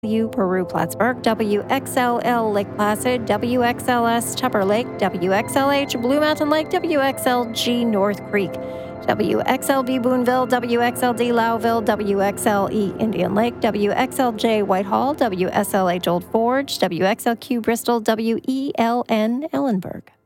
U Peru Plattsburgh, WXLL Lake Placid, WXLS Tupper Lake, WXLH Blue Mountain Lake, WXLG North Creek, WXLB Boonville, WXLD Lowville, WXLE Indian Lake, WXLJ Whitehall, WSLH Old Forge, WXLQ Bristol, WELN Ellenburg.